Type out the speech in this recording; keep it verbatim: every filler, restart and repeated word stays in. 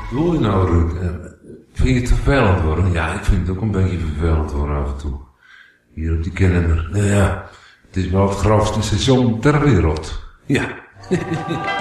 Wil je nou, Ruud? Vind je het vervelend worden? Ja, ik vind het ook een beetje vervelend worden af en toe. Hier op die kalender. Nou ja, het is wel het grootste seizoen ter wereld. Ja.